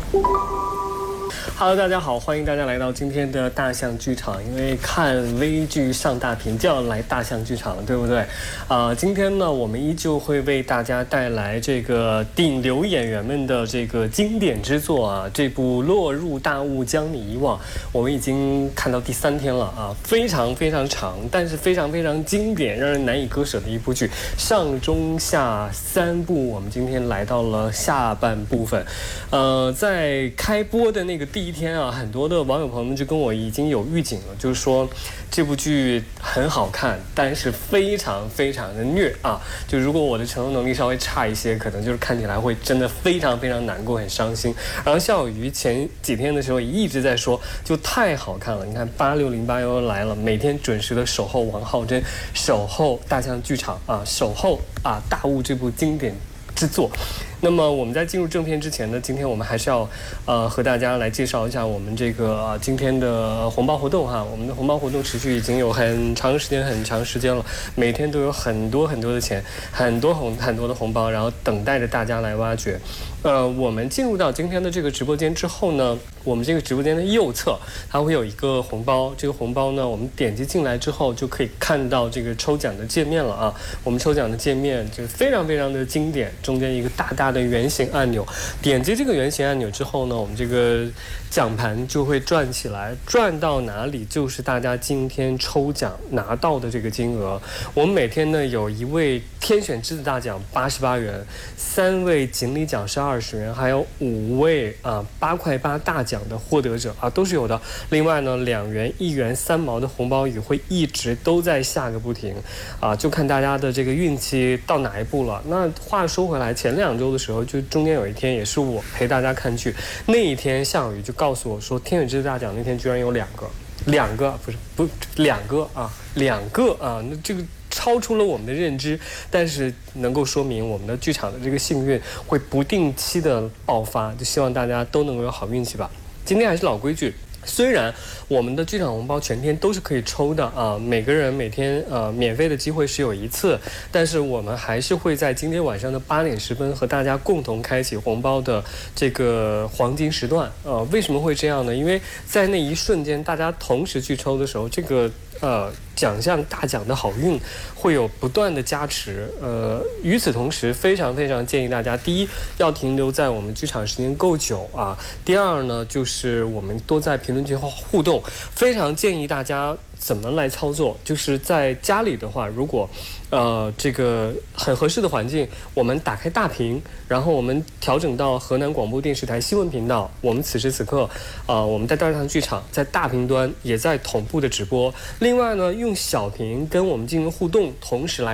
Hello， 大家好，欢迎大家来到今天的大象剧场。因为看微剧上大屏就要来大象剧场了，对不对？今天呢，我们依旧会为大家带来这个顶流演员们的这个经典之作啊。这部《落入大雾将你遗忘》，我们已经看到第3天了啊，非常非常长，但是非常非常经典，让人难以割舍的一部剧。上中下3部，我们今天来到了下半部分。在开播的那个第1天啊，很多的网友朋友们就跟我已经有预警了，就是说这部剧很好看，但是非常非常的虐啊！就如果我的承受能力稍微差一些，可能就是看起来会真的非常非常难过，很伤心。然后夏小鱼前几天的时候也一直在说，就太好看了。你看860811来了，每天准时的守候王浩真，守候大象剧场啊，守候大雾这部经典之作。那么我们在进入正片之前呢，今天我们还是要和大家来介绍一下我们这个今天的红包活动哈。我们的红包活动持续已经有很长时间了，每天都有很多的钱，很多的红包，然后等待着大家来挖掘。我们进入到今天的这个直播间之后呢，我们这个直播间的右侧它会有一个红包，这个红包呢，我们点击进来之后就可以看到这个抽奖的界面了啊。我们抽奖的界面就是非常非常的经典，中间一个大的圆形按钮，点击这个圆形按钮之后呢，我们这个奖盘就会转起来，转到哪里就是大家今天抽奖拿到的这个金额。我们每天呢有1位天选之子大奖88元，3位锦鲤奖是20元，还有5位8块8大奖的获得者都是有的。另外呢，2元、1元、3毛的红包雨会一直都在下个不停就看大家的这个运气到哪一步了。那话说回来，前2周的时候，就中间有一天也是我陪大家看剧，那一天夏小鱼就告诉我说，天选之子大奖那天居然有2个啊，那这个超出了我们的认知，但是能够说明我们的剧场的这个幸运会不定期的爆发，就希望大家都能够有好运气吧。今天还是老规矩，虽然我们的剧场红包全天都是可以抽的每个人每天免费的机会是有1次，但是我们还是会在今天晚上的8点10分和大家共同开启红包的这个黄金时段为什么会这样呢？因为在那一瞬间大家同时去抽的时候，这个奖项大奖的好运会有不断的加持。与此同时，非常非常建议大家，第一要停留在我们剧场时间够久第二呢，就是我们多在评论区互动。非常建议大家怎么来操作，就是在家里的话，如果这个很合适的环境，我们打开大屏，然后我们调整到河南广播电视台新闻频道，我们此时此刻我们在大象剧场在大屏端也在同步的直播。另外呢，用小屏跟我们进行互动，同时来